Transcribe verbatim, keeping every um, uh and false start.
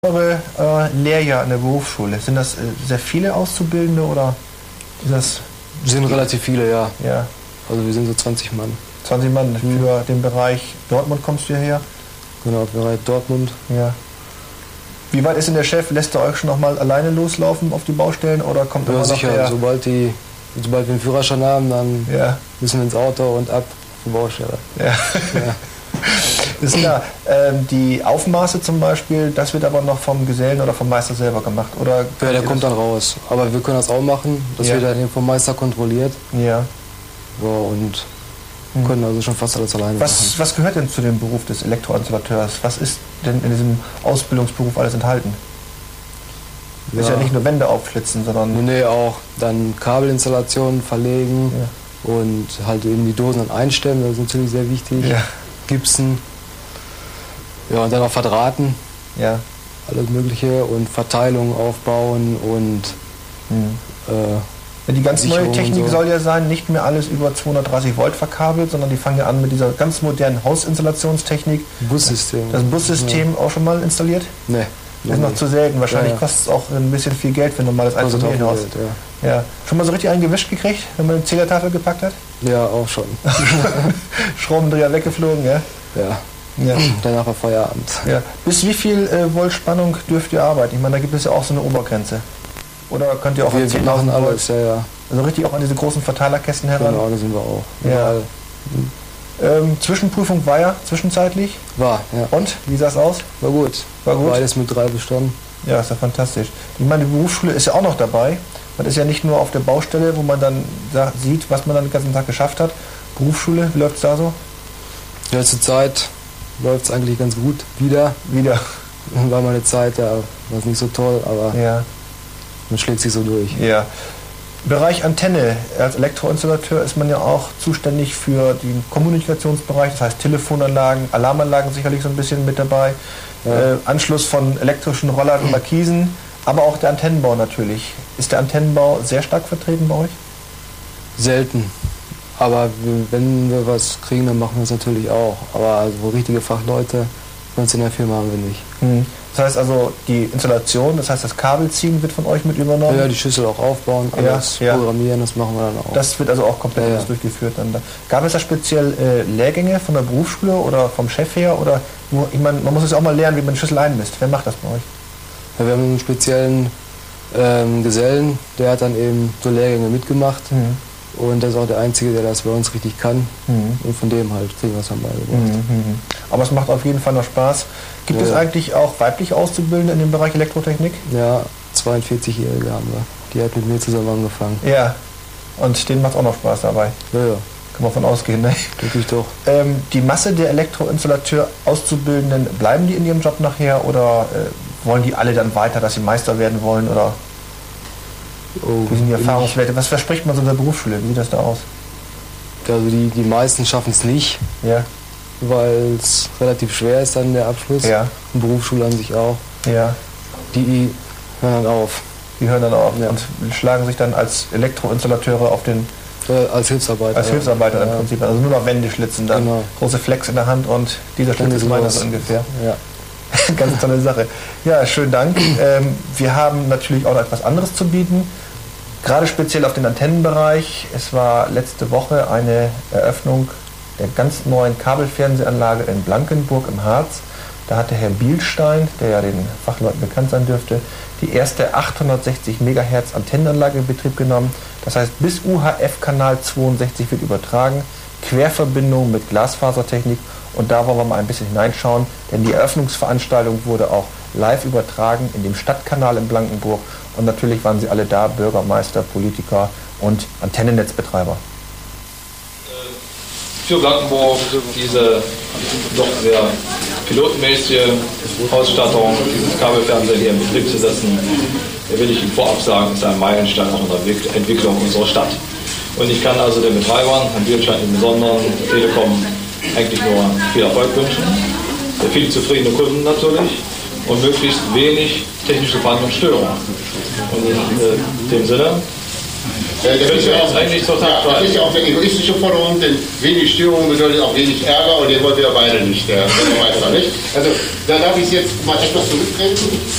Eure äh, Lehrjahr in der Berufsschule, sind das äh, sehr viele Auszubildende oder ist das? Wir sind relativ viele, ja. Ja. Also wir sind so zwanzig Mann. zwanzig Mann Mhm. für den Bereich Dortmund kommst du hierher? Genau, Bereich Dortmund. Ja. Wie weit ist denn der Chef? Lässt er euch schon noch mal alleine loslaufen auf die Baustellen oder kommt Ja, immer noch sicher. der? Sobald, die, sobald wir einen Führerschein haben, dann Ja. müssen wir ins Auto und ab zur Baustelle. Ja. Ja. Ist klar. Ähm, die Aufmaße zum Beispiel, das wird aber noch vom Gesellen oder vom Meister selber gemacht, oder? Ja, der kommt dann raus. Aber wir können das auch machen. Das Ja. wird dann eben vom Meister kontrolliert. Ja. Ja, und Mhm. können also schon fast alles alleine machen. Was, was gehört denn zu dem Beruf des Elektroinstallateurs? Was ist denn in diesem Ausbildungsberuf alles enthalten? Ist ja nicht nur Wände aufschlitzen, sondern... Nee, auch dann Kabelinstallationen verlegen Ja. und halt eben die Dosen dann einstellen, das ist natürlich sehr wichtig. Ja. Gipsen. Ja, und dann auch verdrahten, Ja. alles Mögliche und Verteilung aufbauen und Mhm. äh, Ja, die ganz neue Sicherung und Technik so. soll ja sein, nicht mehr alles über zweihundertdreißig Volt verkabelt, sondern die fangen ja an mit dieser ganz modernen Hausinstallationstechnik. Bussystem. Das Bussystem auch schon mal installiert? Nee. Das ist noch zu selten. Wahrscheinlich Ja, ja. kostet es auch ein bisschen viel Geld für ein normales Kostet auch Einfamilienhaus. Geld, ja. Ja. Schon mal so richtig einen gewischt gekriegt, wenn man eine Zählertafel gepackt hat? Ja, auch schon. Schraubendreher weggeflogen, ja? Ja. Ja. Danach war Feierabend. Ja. Bis wie viel äh, Volt Spannung dürft ihr arbeiten? Ich meine, da gibt es ja auch so eine Obergrenze. Oder könnt ihr auch an Wir, wir machen zehntausend Volt, alles, ja, ja. also richtig auch an diese großen Verteilerkästen heran? Genau, da sind wir auch. Ja. Überall. Ähm, Zwischenprüfung war ja zwischenzeitlich. War, ja. Und? Wie sah es aus? War gut. War gut? Beides mit drei bestanden. Ja, ist ja fantastisch. Ich meine, die Berufsschule ist ja auch noch dabei. Man ist ja nicht nur auf der Baustelle, wo man dann da sieht, was man dann den ganzen Tag geschafft hat. Berufsschule, wie läuft es da so? Ja, zur Zeit läuft es eigentlich ganz gut wieder. Wieder. War mal eine Zeit, da war es nicht so toll, aber Ja. man schlägt sich so durch. Ja. Bereich Antenne. Als Elektroinstallateur ist man ja auch zuständig für den Kommunikationsbereich, das heißt Telefonanlagen, Alarmanlagen sicherlich so ein bisschen mit dabei, Ja. äh, Anschluss von elektrischen Rollern und Markisen, aber auch der Antennenbau natürlich. Ist der Antennenbau sehr stark vertreten bei euch? Selten. Aber wir- wenn wir was kriegen, dann machen wir es natürlich auch. Aber also richtige Fachleute bei uns in der Firma haben wir nicht. Hm. Das heißt also, die Installation, das heißt das Kabelziehen wird von euch mit übernommen? Ja, die Schüssel auch aufbauen, alles Ja, ja. programmieren, das machen wir dann auch. Das wird also auch komplett Ja, ja. alles durchgeführt. Dann. Gab es da speziell äh, Lehrgänge von der Berufsschule oder vom Chef her? Oder nur, ich meine, man muss es ja auch mal lernen, wie man Schlüssel einmisst. Wer macht das bei euch? Ja, wir haben einen speziellen ähm, Gesellen, der hat dann eben so Lehrgänge mitgemacht. Mhm. Und das ist auch der Einzige, der das bei uns richtig kann. Mhm. Und von dem halt kriegen wir es dann beigebracht. Mhm. Aber es macht auf jeden Fall noch Spaß. Gibt Ja. es eigentlich auch weiblich Auszubildende in dem Bereich Elektrotechnik? Ja, zweiundvierzig-Jährige haben wir. Die hat mit mir zusammen angefangen. Ja. Und denen macht auch noch Spaß dabei. Ja, ja, Kann man von ausgehen, ne? denke ich doch. Ähm, die Masse der Elektroinstallateur-Auszubildenden, bleiben die in ihrem Job nachher oder äh, wollen die alle dann weiter, dass sie Meister werden wollen? Oder Oh, wie sind die bin Erfahrungswerte? Was verspricht man so in der Berufsschule? Wie sieht das da aus? ich- Also die, die meisten schaffen es nicht, Ja, weil es relativ schwer ist dann der Abschluss. ja, Und Berufsschule an sich auch. ja. Die hören dann auf. Die hören dann auf Ja. und schlagen sich dann als Elektroinstallateure auf den, Äh, als Hilfsarbeiter. als Hilfsarbeiter im ja. Prinzip. Also nur noch Wände schlitzen dann. Genau. Große Flex in der Hand und dieser Dann Schlitz ist ist meiner los. so ungefähr. Ja. Ganz tolle Sache. Ja, schönen Dank. Ähm, wir haben natürlich auch noch etwas anderes zu bieten. Gerade speziell auf den Antennenbereich. Es war letzte Woche eine Eröffnung der ganz neuen Kabelfernsehanlage in Blankenburg im Harz. Da hatte Herr Bielstein, der ja den Fachleuten bekannt sein dürfte, die erste achthundertsechzig Megahertz Antennenanlage in Betrieb genommen. Das heißt, bis U H F-Kanal zweiundsechzig wird übertragen. Querverbindung mit Glasfasertechnik. Und da wollen wir mal ein bisschen hineinschauen, denn die Eröffnungsveranstaltung wurde auch live übertragen in dem Stadtkanal in Blankenburg. Und natürlich waren sie alle da, Bürgermeister, Politiker und Antennennetzbetreiber. Für Blankenburg diese doch sehr pilotenmäßige Ausstattung, dieses Kabelfernseher hier in Betrieb zu setzen, da will ich Ihnen vorab sagen, ist ein Meilenstein auch in der Entwicklung unserer Stadt. Und ich kann also den Betreibern, Herrn Bielstein im Besonderen, der Telekom, eigentlich nur viel Erfolg wünschen, viele zufriedene Kunden natürlich und möglichst wenig technische Brand und Störungen. Und in äh, dem Sinne Äh, das, ist ja auch, eigentlich total ja, das ist ja auch eine egoistische Forderung, denn wenig Störung bedeutet auch wenig Ärger und ihr wollt ja beide nicht, der Bürgermeister, nicht? Also, da darf ich jetzt mal etwas zurücktreten.